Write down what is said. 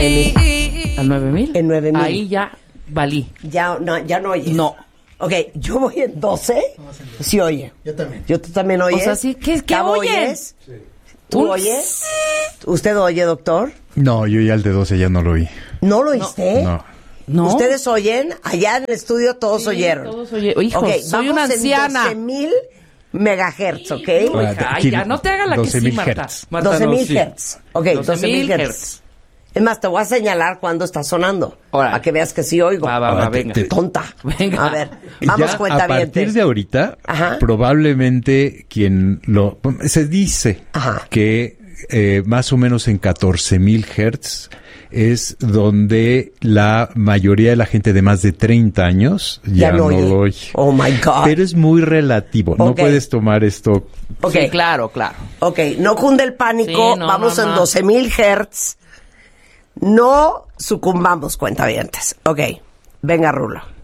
9,000. ¿Al 9,000? En 9,000. Ahí ya valí. Ya no oyes. No. Ok, yo voy en 12. Sí oye. Yo también. ¿Tú también oyes? O sea, sí, ¿qué ¿Cabo oyen? oyes? Sí. ¿Tú oyes? ¿Usted oye, doctor? No, yo ya el de 12 ya no lo oí. ¿No lo oíste? No. ¿Ustedes oyen? Allá en el estudio todos oyeron. Todos oyeron. Hijo, Ok, soy una vamos anciana. en 12,000 megahertz, ¿ok? Ay, ya no te haga la que sí, 12,000 Marta. hertz. Marta, 12,000 sí. hertz. Ok, 12,000 hertz. Es más, te voy a señalar cuando está sonando. Órale. Para que veas que sí oigo. Va, venga. Tonta. Venga. A ver, vamos, Ya, cuenta a bien. partir de ahorita, Ajá. probablemente se dice Ajá. que más o menos en 14,000 hertz es donde la mayoría de la gente de más de 30 años ya no lo oye. Oh my God. Pero es muy relativo. No Ok. puedes tomar esto. Ok, Sí, claro. ok, no cunde el pánico. Sí, no, vamos en no. 12,000 hertz. No sucumbamos, cuentavientes. Ok, venga, Rulo.